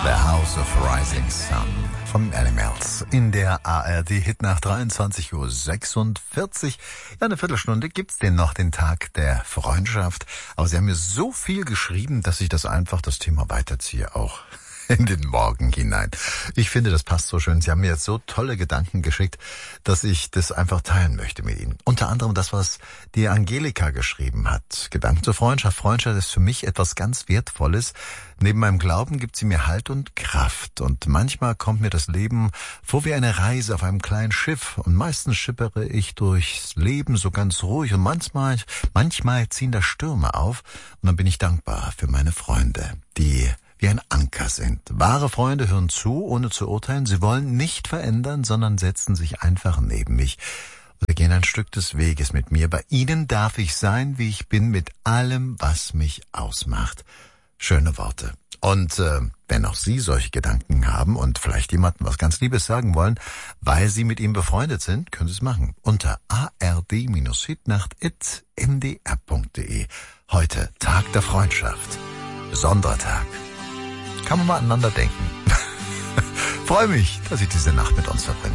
The House of Rising Sun von Animals in der ARD Hitnacht 23:46 Uhr. Ja, eine Viertelstunde gibt's den noch, den Tag der Freundschaft. Aber Sie haben mir so viel geschrieben, dass ich das Thema weiterziehe auch in den Morgen hinein. Ich finde, das passt so schön. Sie haben mir jetzt so tolle Gedanken geschickt, dass ich das einfach teilen möchte mit Ihnen. Unter anderem das, was die Angelika geschrieben hat. Gedanken zur Freundschaft. Freundschaft ist für mich etwas ganz Wertvolles. Neben meinem Glauben gibt sie mir Halt und Kraft. Und manchmal kommt mir das Leben vor wie eine Reise auf einem kleinen Schiff. Und meistens schippere ich durchs Leben so ganz ruhig. Und manchmal ziehen da Stürme auf. Und dann bin ich dankbar für meine Freunde, die wie ein Anker sind. Wahre Freunde hören zu, ohne zu urteilen. Sie wollen nicht verändern, sondern setzen sich einfach neben mich. Sie gehen ein Stück des Weges mit mir. Bei ihnen darf ich sein, wie ich bin, mit allem, was mich ausmacht. Schöne Worte. Und wenn auch Sie solche Gedanken haben und vielleicht jemandem was ganz Liebes sagen wollen, weil Sie mit ihm befreundet sind, können Sie es machen. Unter ard-hitnacht@ndr.de. Heute Tag der Freundschaft. Besonderer Tag. Kann man mal aneinander denken. Freue mich, dass ich diese Nacht mit uns verbringe.